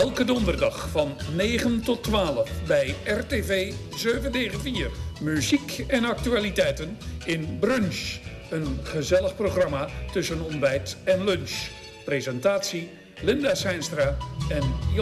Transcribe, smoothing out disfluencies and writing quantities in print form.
Elke donderdag van 9 tot 12 bij RTV 794. Muziek en actualiteiten in Brunch. Een gezellig programma tussen ontbijt en lunch. Presentatie Linda Seinstra en